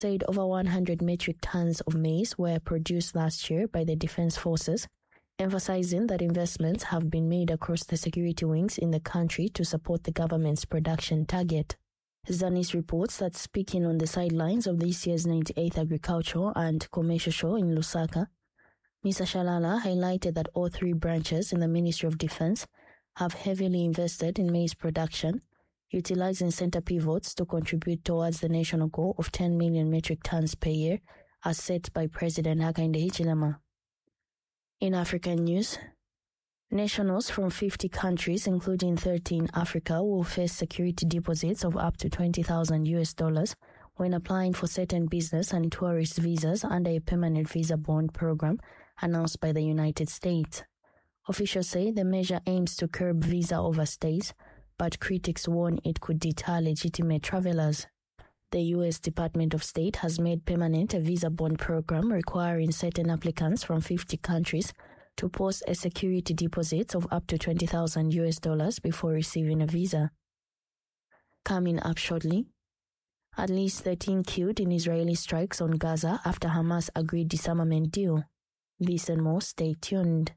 said over 100 metric tons of maize were produced last year by the Defense Forces, emphasizing that investments have been made across the security wings in the country to support the government's production target. Zanis reports that speaking on the sidelines of this year's 98th Agricultural and Commercial Show in Lusaka, Mr. Shalala highlighted that all three branches in the Ministry of Defense have heavily invested in maize production, utilizing center pivots to contribute towards the national goal of 10 million metric tons per year, as set by President Hakainde Hichilema. In African news, nationals from 50 countries, including 13 in Africa, will face security deposits of up to $20,000 when applying for certain business and tourist visas under a permanent visa bond program announced by the United States. Officials say the measure aims to curb visa overstays, but critics warn it could deter legitimate travelers. The U.S. Department of State has made permanent a visa bond program requiring certain applicants from 50 countries to post a security deposit of up to $20,000 before receiving a visa. Coming up shortly, at least 13 killed in Israeli strikes on Gaza after Hamas agreed disarmament deal. This and more, stay tuned.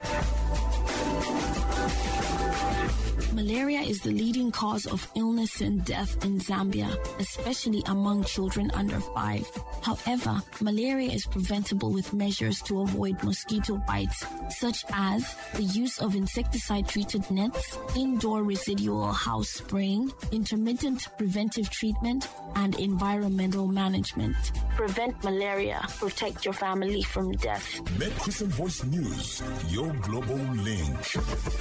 Malaria is the leading cause of illness and death in Zambia, especially among children under 5. However, malaria is preventable with measures to avoid mosquito bites, such as the use of insecticide-treated nets, indoor residual house spraying, intermittent preventive treatment, and environmental management. Prevent malaria. Protect your family from death. Met Christian Voice News, your global link.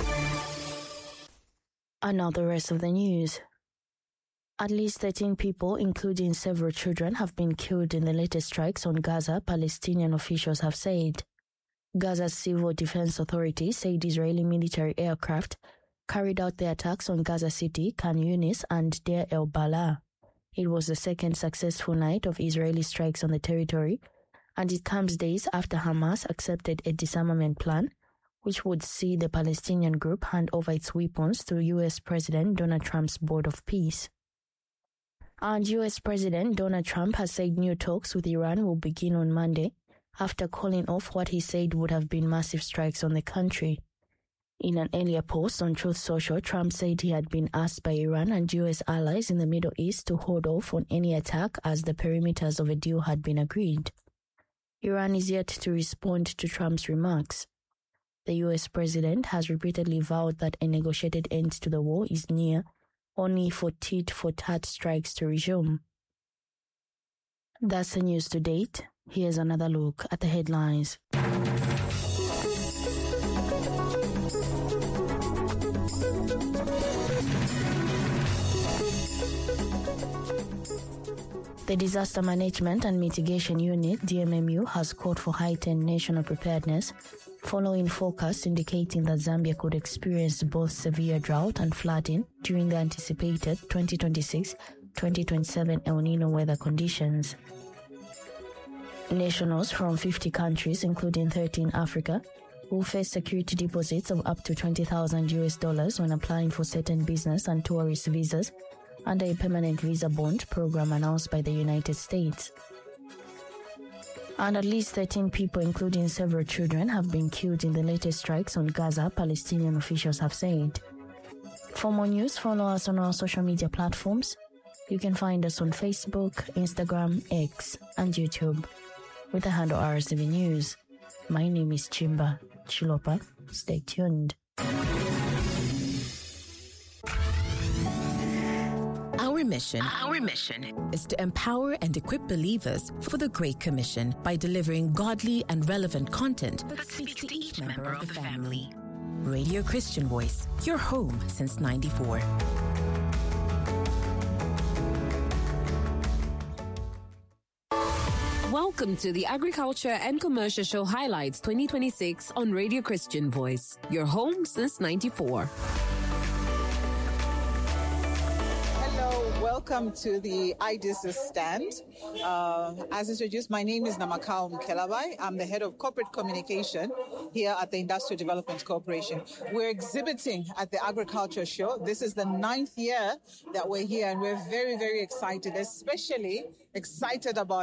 And now the rest of the news. At least 13 people, including several children, have been killed in the latest strikes on Gaza, Palestinian officials have said. Gaza's Civil Defense Authority said Israeli military aircraft carried out the attacks on Gaza City, Khan Yunis, and Deir el-Balah. It was the second successful night of Israeli strikes on the territory, and it comes days after Hamas accepted a disarmament plan, which would see the Palestinian group hand over its weapons to U.S. President Donald Trump's Board of Peace. And U.S. President Donald Trump has said new talks with Iran will begin on Monday after calling off what he said would have been massive strikes on the country. In an earlier post on Truth Social, Trump said he had been asked by Iran and U.S. allies in the Middle East to hold off on any attack as the perimeters of a deal had been agreed. Iran is yet to respond to Trump's remarks. The U.S. president has repeatedly vowed that a negotiated end to the war is near, only for tit-for-tat strikes to resume. That's the news to date. Here's another look at the headlines. The Disaster Management and Mitigation Unit, DMMU, has called for heightened national preparedness following forecasts indicating that Zambia could experience both severe drought and flooding during the anticipated 2026-2027 El Nino weather conditions. Nationals from 50 countries, including 13 in Africa, will face security deposits of up to $20,000 when applying for certain business and tourist visas under a permanent visa bond program announced by the United States. And at least 13 people, including several children, have been killed in the latest strikes on Gaza, Palestinian officials have said. For more news, follow us on our social media platforms. You can find us on Facebook, Instagram, X, and YouTube with the handle RSTV News. My name is Chimba Chilopa. Stay tuned. Our mission is to empower and equip believers for the Great Commission by delivering godly and relevant content that speaks to each member of the family. Radio Christian Voice, your home since '94. Welcome to the Agriculture and Commercial Show Highlights 2026 on Radio Christian Voice, your home since '94. welcome to the IDISIS stand. As introduced, my name is Namakao Mkelabai. I'm the head of corporate communication here at the Industrial Development Corporation. We're exhibiting at the Agriculture Show. This is the 9th year that we're here, and we're very, very excited, especially excited about